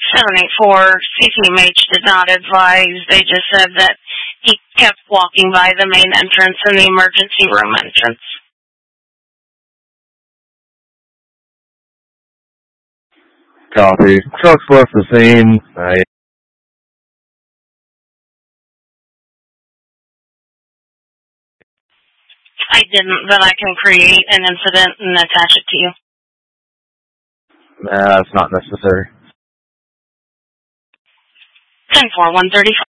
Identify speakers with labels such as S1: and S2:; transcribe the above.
S1: 784 CCMH did not advise. They just said that he kept walking by the main entrance and the emergency room entrance.
S2: Copy. Trucks left the scene.
S1: I didn't, but I can create an incident and attach it to you.
S2: That's not necessary.
S1: 10-4, 135.